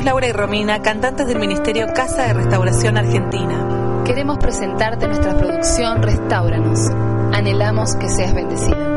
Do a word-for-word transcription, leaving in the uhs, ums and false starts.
Somos Laura y Romina, cantantes del Ministerio Casa de Restauración Argentina. Queremos presentarte nuestra producción Restáuranos. Anhelamos que seas bendecida.